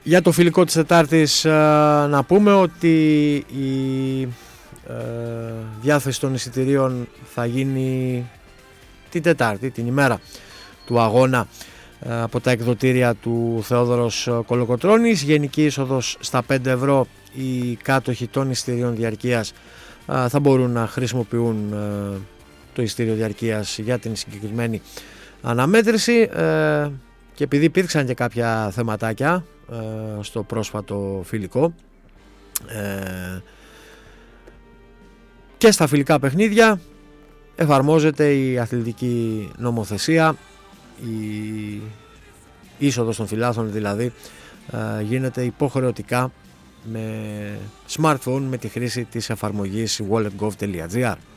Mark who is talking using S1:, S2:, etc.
S1: Για το φιλικό της Τετάρτης να πούμε ότι η διάθεση των εισιτηρίων θα γίνει την Τετάρτη, την ημέρα του αγώνα, από τα εκδοτήρια του Θεόδωρος Κολοκοτρώνης. Γενική είσοδος στα 5 ευρώ. Οι κάτοχοι των εισιτηρίων διαρκείας θα μπορούν να χρησιμοποιούν το εισιτήριο διαρκείας για την συγκεκριμένη αναμέτρηση, και επειδή υπήρξαν και κάποια θεματάκια στο πρόσφατο φιλικό και στα φιλικά παιχνίδια, εφαρμόζεται η αθλητική νομοθεσία. Η είσοδος των φιλάθλων δηλαδή γίνεται υποχρεωτικά με smartphone με τη χρήση της εφαρμογής walletgov.gr.